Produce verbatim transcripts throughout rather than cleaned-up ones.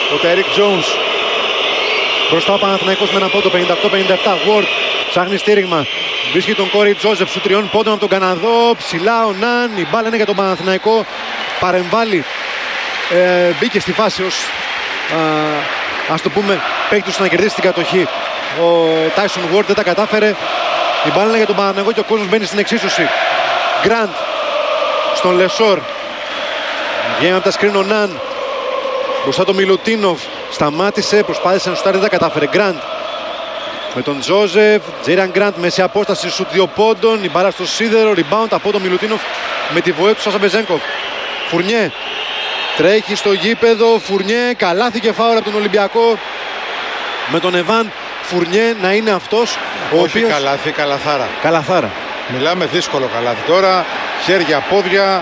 ο Τάιρικ Τζόουνς. Μπροστά ο Παναθηναϊκός με ένα πόντο, πενήντα οκτώ πενήντα επτά. Ward ψάχνει στήριγμα. Βρίσκει τον Κόρι Τζόζεφ σου τριών πόντων από τον Καναδό. Ψηλά ο Ναν. Η μπάλα είναι για τον Παναθηναϊκό. Παρεμβάλλει. Ε, μπήκε στη φάση ως α, ας το πούμε παίκτης του να κερδίσει την κατοχή. Ο Τάισον Ward δεν τα κατάφερε. Η μπάλα είναι για τον Παναθηναϊκό και ο κόσμος μπαίνει στην εξίσωση. Γκραντ στον Λεσόρ. Βγαίνει από τα σκριν ο Ναν. Μπροστά τον Μιλουτίνοφ. Σταμάτησε, προσπάθησε να σουτάρει, δεν τα κατάφερε. Γκραντ με τον Τζόζεφ. Τζέιραν Γκραντ μέση απόσταση, σουτ δύο πόντων. Η μπάλα στο σίδερο. Rebound από τον Μιλουτίνοφ με τη βοήθεια του Σάσα Μπεζένκοφ. Φουρνιέ τρέχει στο γήπεδο. Φουρνιέ, καλάθι και φάουλ από τον Ολυμπιακό. Με τον Εβάν Φουρνιέ να είναι αυτός ο Όχι οποίος... καλάθι, καλαθάρα. Καλαθάρα. Μιλάμε δύσκολο καλάθι τώρα. Χέρια, πόδια.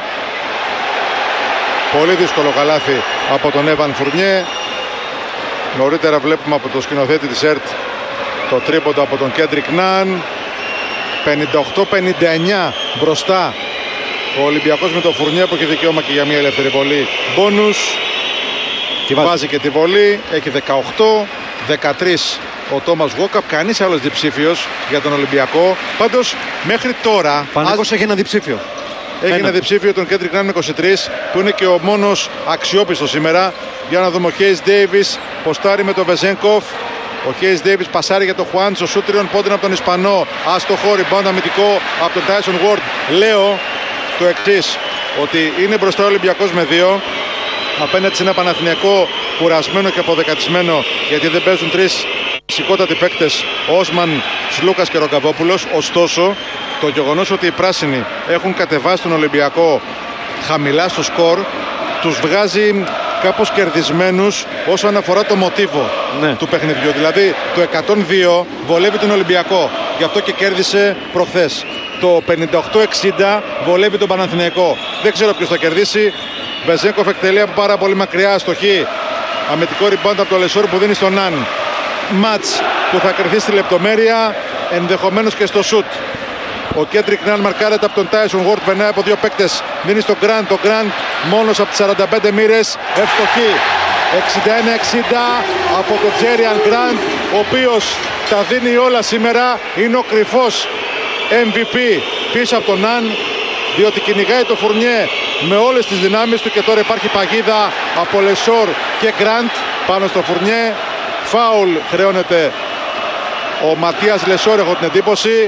Πολύ δύσκολο καλάθι από τον Εβάν Φουρνιέ. Νωρίτερα βλέπουμε από το σκηνοθέτη της ΕΡΤ το τρίποντο από τον Κέντρικ Ναν. πενήντα οκτώ πενήντα εννιά μπροστά ο Ολυμπιακός με τον Φουρνιέ που έχει δικαίωμα και για μια ελεύθερη βολή. Μπόνους. Και βάζει. βάζει και τη βολή. Έχει δεκαοκτώ δεκατρία ο Τόμας Γουόκαπ. Κανείς άλλος διψήφιος για τον Ολυμπιακό. Πάντως μέχρι τώρα Παναθηναϊκός έχει ένα διψήφιο. Έχει ένα, ένα διψήφιο τον Κέντρικ Ναν με είκοσι τρία που είναι και ο μόνος αξιόπιστος σήμερα. Για να δούμε ο Χέις Ντέιβις ποστάρει με τον Βεζένκοφ. Ο Χέις Ντέιβις πασάρει για τον Χουάντσο. Σούτ τριών πόντων από τον Ισπανό. Άστοχο, rebound αμυντικό από τον Τάισον Ward. Λέω το εξής, ότι είναι μπροστά ο Ολυμπιακός με δύο απέναντι σε ένα Παναθηναϊκό κουρασμένο και αποδεκατισμένο, γιατί δεν παίζουν τρεις σηκώτατοι παίκτες, Όσμαν, Σλούκας και Ροκαβόπουλος. Ωστόσο, το γεγονός ότι οι πράσινοι έχουν κατεβάσει τον Ολυμπιακό χαμηλά στο σκορ τους βγάζει κάπως κερδισμένους όσον αφορά το μοτίβο ναι. του παιχνιδιού. Δηλαδή το εκατόν δύο βολεύει τον Ολυμπιακό, γι' αυτό και κέρδισε προχθές. Το πενήντα οκτώ εξήντα βολεύει τον Παναθηναϊκό. Δεν ξέρω ποιος θα κερδίσει. Μπεζένκοφ εκτελεί από πάρα πολύ μακριά, αστοχή. Αμυντικό rebound από το Λεσόρ που δίνει στον Ναν. Μάτς που θα κρυθεί στη λεπτομέρεια, ενδεχομένως και στο σουτ. Ο Κέντρικ Ναν μαρκάρεται από τον Τάισον Ward, περνάει από δύο παίκτες, δίνει στον Γκραντ. Ο Γκραντ μόνος από τις σαράντα πέντε μοίρες, ευστοχή. εξήντα ένα εξήντα από τον Τζέριαν Γκραντ, ο οποίος τα δίνει όλα σήμερα. Είναι ο κρυφός εμ βι πι πίσω από τον Ναν, διότι κυνηγάει το Φουρνιέ με όλες τις δυνάμεις του και τώρα υπάρχει παγίδα από Λεσόρ και Γκραντ πάνω στο Φουρνιέ. Φάουλ χρεώνεται ο Ματίας Λεσόρ, έχω την εντύπωση.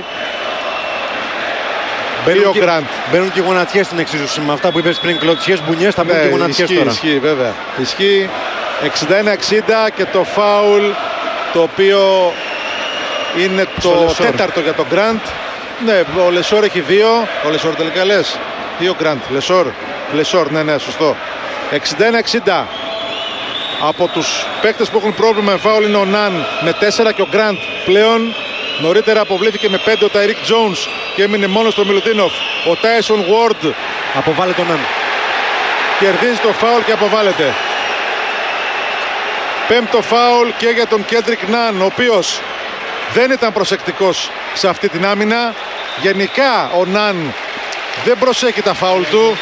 Μπαίνουν και, μπαίνουν και οι γονατιές στην εξίσωση με αυτά που είπες πριν, κλωτσιές, μπουνιές, θα μπουν ναι, και οι γονατιές τώρα. Ισχύει, βέβαια. Ισχύει. εξήντα ένα εξήντα και το φάουλ το οποίο είναι το τέταρτο για τον Γκραντ. Ναι, ο Λεσόρ έχει δύο. Ο Λεσόρ τελικά λες. Δύο Γκραντ. Λεσόρ. Λεσόρ, ναι, ναι, σωστό. εξήντα ένα εξήντα. Από τους παίκτες που έχουν πρόβλημα με φάουλ είναι ο Ναν με τέσσερα και ο Γκραντ πλέον. Νωρίτερα αποβλήθηκε με πέντε ο Τάιρικ Τζόουνς και έμεινε μόνο στο Μιλουτίνοφ. Ο Τάισον Ward αποβάλλεται τον Ναν. Κερδίζει το φάουλ και αποβάλλεται. Πέμπτο φάουλ και για τον Κέντρικ Ναν, ο οποίος δεν ήταν προσεκτικός σε αυτή την άμυνα. Γενικά ο Ναν δεν προσέχει τα φάουλ του.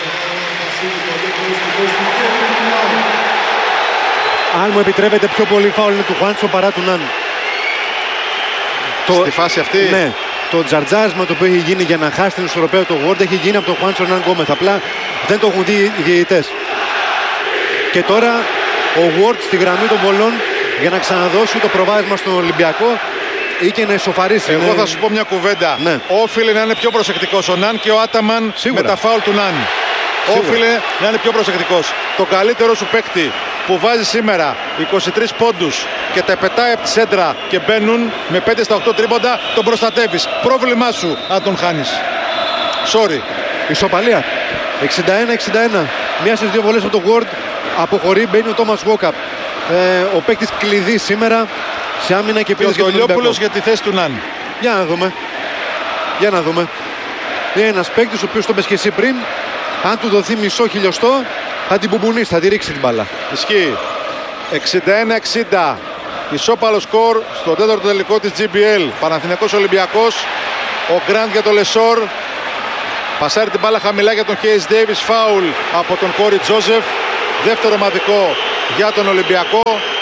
Αν μου επιτρέπετε, πιο πολύ φάουλ είναι του Χουάντσο παρά του Ναν. Στη το... φάση αυτή. Ναι. Το τζαρτζάρισμα το οποίο έχει γίνει για να χάσει την ισορροπία του Ward έχει γίνει από τον Χουάντσο Ναν Γκόμεθ. Απλά δεν το έχουν δει οι διαιτητές. Και τώρα ο Ward στη γραμμή των βολών για να ξαναδώσει το προβάδισμα στον Ολυμπιακό ή και να ισοφαρίσει. Εγώ ναι. θα σου πω μια κουβέντα. Ναι. Όφιλε να είναι πιο προσεκτικός ο Ναν και ο Άταμαν με τα φάουλ του Ναν. Όφιλε να είναι πιο προσεκτικός. Το καλύτερο σου παίκτη που βάζει σήμερα είκοσι τρεις πόντους και τα πετάει από τη σέντρα και μπαίνουν με πέντε στα οκτώ τρίποντα, τον προστατεύεις. Πρόβλημά σου αν τον χάνεις. Sorry. Ισοπαλία. εξήντα ένα εξήντα ένα. Μία στις δύο βολές από τον Ward αποχωρεί, μπαίνει ο Τόμας Γουόκαπ. Ε, ο παίκτης κλειδί σήμερα σε άμυνα και πίσω. Και ο Τολιόπουλος για τη θέση του Ναν. Για να δούμε. Για να δούμε. Είναι ένας παίκτης ο οποίος τον πες και εσύ πριν. Αν του δοθεί μισό χιλιοστό θα την μπουμπουνίσει, θα τη ρίξει την μπάλα. Ισχύει. εξήντα ένα εξήντα. Ισόπαλο σκορ στο τέταρτο τελικό της τζι μπι ελ. Παναθηναϊκός Ολυμπιακός. Ο Γκραντ για τον Λεσόρ. Πασάρει την μπάλα χαμηλά για τον Χέις Ντέιβις. Φάουλ από τον Κόρι Τζόζεφ. Δεύτερο ομαδικό για τον Ολυμπιακό.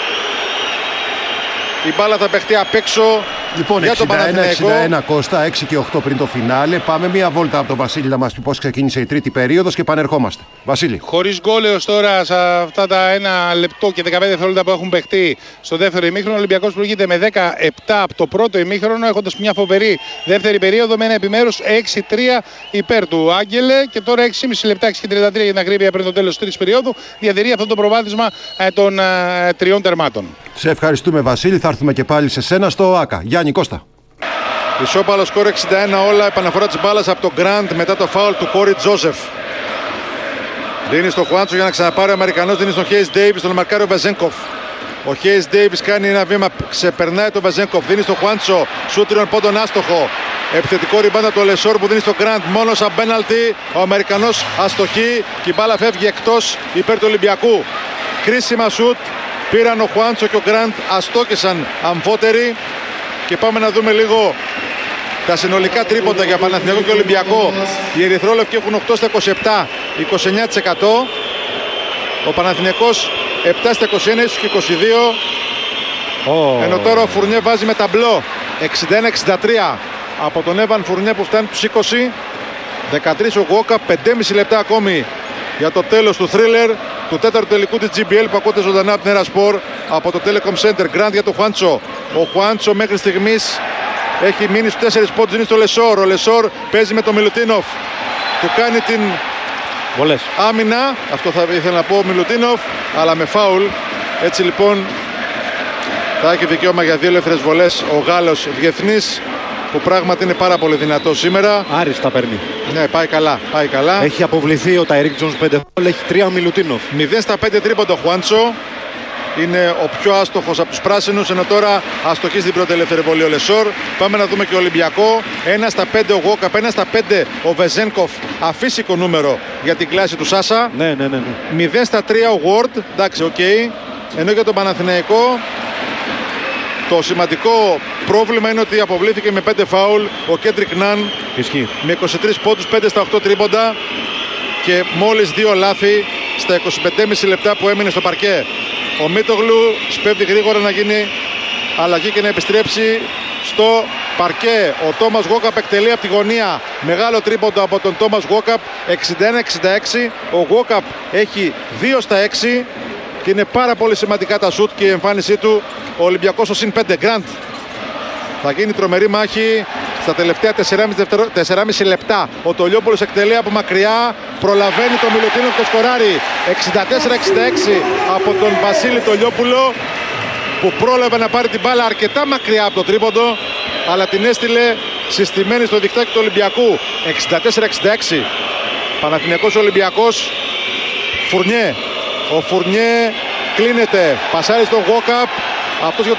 Η μπάλα θα παιχτεί απ' έξω. Λοιπόν, για τον εξήντα ένα Παναθηναϊκό. εξήντα ένα Κώστα, έξι και οκτώ πριν το φινάλε. Πάμε μία βόλτα από τον Βασίλη να μας πει πώς ξεκίνησε η τρίτη περίοδος και επανερχόμαστε. Βασίλη. Χωρίς γκολ έως τώρα σε αυτά τα ένα λεπτό και δεκαπέντε δευτερόλεπτα που έχουν παιχτεί στο δεύτερο ημίχρονο, ο Ολυμπιακός προηγείται με δεκαεπτά από το πρώτο ημίχρονο, έχοντας μια φοβερή δεύτερη περίοδο με ένα επιμέρους έξι τρία υπέρ του Άγγελε. Και τώρα έξι και μισό λεπτά, έξι και τριάντα τρία για την ακρίβεια πριν το τέλος της τρίτης περίοδου, διατηρεί αυτό το προβάδισμα ε, των ε, τριών τερμάτων. Σε ευχαριστούμε, Βασίλη. Θα έρθουμε και πάλι σε σένα στο ΆΚΑ. Γιάννη Κώστα. Ισόπαλο σκορ εξήντα ένα όλα. Επαναφορά της μπάλας από τον Γκραντ μετά το φάουλ του Κόρι Τζόζεφ. Δίνει στο Χουάντσο για να ξαναπάρει ο Αμερικανός. Δίνει στον Χέις Ντέιβις, τον μαρκάρει ο Βεζένκοφ. Ο Χέις Ντέιβις κάνει ένα βήμα, ξεπερνάει τον Βεζένκοφ. Δίνει στο Χουάντσο, σούτ τριών πόντων άστοχο. Επιθετικό ριμπάντα του Λεσόρ που δίνει στο Γκραντ. Μόνο σαν πέναλτι. Ο Αμερικανός αστοχεί και η μπάλα φεύγει εκτός υπέρ του Ολυμπιακού. Κρίσιμα σούτ. Πήραν ο Χουάντσο και ο Γκραντ, αστόκησαν αμφότεροι. Και πάμε να δούμε λίγο τα συνολικά τρίποντα για Παναθηναϊκό και Ολυμπιακό. Οι ερυθρόλευκοι έχουν οκτώ στα είκοσι επτά, είκοσι εννέα τοις εκατό. Ο Παναθηναϊκός επτά στα είκοσι ένα και είκοσι δύο. Oh. Ενώ τώρα ο Φουρνιέ βάζει με ταμπλό εξήντα ένα εξήντα τρία από τον Έβαν Φουρνιέ που φτάνει τους είκοσι. δεκατρία ο Γουόκα, πέντε και μισό λεπτά ακόμη για το τέλος του θρίλερ του τέταρτου τελικού της τζι μπι ελ που ακούτε ζωντανά από την Έρα Σπορ από το Telecom Center. Γκραντ για τον Χουάντσο. Ο Χουάντσο μέχρι στιγμής έχει μείνει στους τέσσερις πόντους, είναι στο Λεσόρ. Ο Λεσόρ παίζει με τον Μιλουτίνοφ. Του κάνει την Βολές. άμυνα. Αυτό θα ήθελα να πω ο Μιλουτίνοφ, αλλά με φάουλ. Έτσι λοιπόν θα έχει δικαίωμα για δύο ελεύθερες βολές ο Γάλλος διεθνής, που πράγματι είναι πάρα πολύ δυνατό σήμερα. Άριστα παίρνει. Ναι, πάει καλά, πάει καλά. Έχει αποβληθεί ο Ταϊρίκ Τζονς πέντε φάουλ, έχει τρία ο Μιλουτίνοφ. μηδέν στα πέντε τρίποντα ο Χουάντσο. Είναι ο πιο άστοχος από τους πράσινους, ενώ τώρα αστοχεί στην πρώτη ελεύθερη βολή ο Λεσόρ. Πάμε να δούμε και ο Ολυμπιακό. ένα στα πέντε ο Γουόκαπ, ένα στα πέντε ο Βεζένκοφ. Αφύσικο νούμερο για την κλάση του Σάσα. Ναι, ναι, ναι, ναι. μηδέν στα τρία ο Γουόρντ. Εντάξει, οκ. Okay. Ενώ για τον Παναθηναϊκό το σημαντικό πρόβλημα είναι ότι αποβλήθηκε με πέντε φάουλ ο Κέντρικ Ναν. Ισχύει. Με είκοσι τρεις πόντους, πέντε στα οκτώ τρίποντα και μόλις δύο λάθη στα είκοσι πέντε και μισό λεπτά που έμεινε στο παρκέ. Ο Μίτογλου σπέβδει γρήγορα να γίνει αλλαγή και να επιστρέψει στο παρκέ. Ο Τόμας Γουόκαπ εκτελεί από τη γωνία. Μεγάλο τρίποντο από τον Τόμας Γουόκαπ, εξήντα ένα εξήντα έξι. Ο Γουόκαπ έχει δύο στα έξι και είναι πάρα πολύ σημαντικά τα σουτ και η εμφάνισή του. Ο Ολυμπιακός στο συν πέντε. Γκραντ. Θα γίνει τρομερή μάχη στα τελευταία τέσσερα και μισό λεπτά. Ο Τολιόπουλος εκτελεί από μακριά. Προλαβαίνει τον Μιλουτίνοφ και σκοράρει. εξήντα τέσσερα εξήντα έξι από τον Βασίλη Τολιόπουλο, που πρόλαβε να πάρει την μπάλα αρκετά μακριά από το τρίποντο, αλλά την έστειλε συστημένη στο διχτάκι του Ολυμπιακού. εξήντα τέσσερα εξήντα έξι. Παναθηναϊκός Ολυμπιακός. Φουρνιέ. Ο Φουρνιέ κλείνεται. Πασάρει στον Γουόκαπ. Αυτός για